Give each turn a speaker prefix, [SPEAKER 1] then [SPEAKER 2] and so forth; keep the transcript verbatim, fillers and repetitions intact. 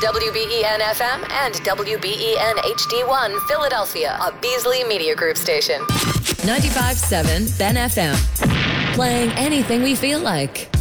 [SPEAKER 1] W B E N F M and W B E N H D one Philadelphia, a Beasley Media Group station.
[SPEAKER 2] ninety-five point seven Ben F M. Playing anything we feel like.